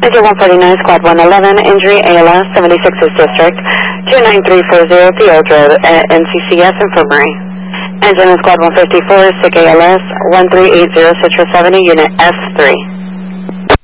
Engine 149, Squad 111, injury ALS, 76th District, 29340 Field Road at NCCS Infirmary. Engine in Squad 154, sick ALS, 1380 Citrus Avenue, Unit S3.